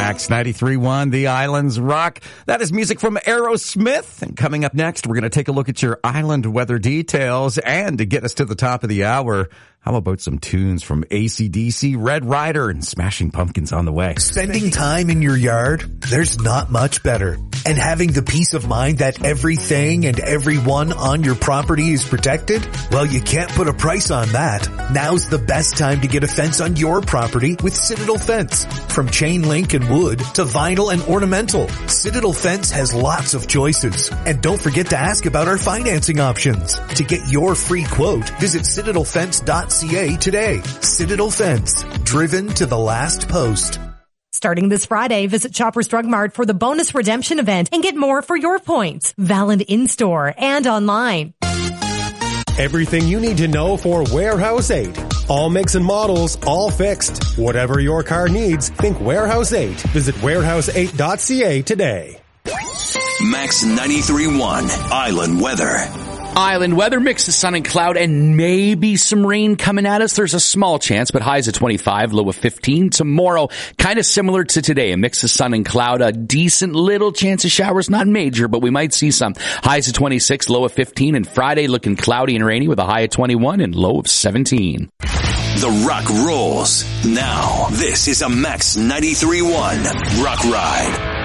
Max 93.1, The Islands Rock. That is music from Aerosmith. And coming up next, we're going to take a look at your island weather details. And to get us to the top of the hour, how about some tunes from AC/DC, Red Rider, and Smashing Pumpkins on the way? Spending time in your yard, there's not much better. And having the peace of mind that everything and everyone on your property is protected? Well, you can't put a price on that. Now's the best time to get a fence on your property with Citadel Fence. From chain link and wood to vinyl and ornamental, Citadel Fence has lots of choices. And don't forget to ask about our financing options. To get your free quote, visit citadelfence.ca today. Citadel Fence, driven to the last post. Starting this Friday, visit Shoppers Drug Mart for the bonus redemption event and get more for your points. Valid in-store and online. Everything you need to know for Warehouse 8. All makes and models, all fixed. Whatever your car needs, think Warehouse 8. Visit warehouse8.ca today. Max 93.1 Island Weather. Island weather, mix of sun and cloud, and maybe some rain coming at us. There's a small chance, but highs at 25, low of 15. Tomorrow, kind of similar to today, a mix of sun and cloud, a decent little chance of showers, not major, but we might see some. Highs at 26, low of 15, and Friday looking cloudy and rainy with a high at 21 and low of 17. The Rock rolls. Now, this is a Max 93.1 Rock Ride.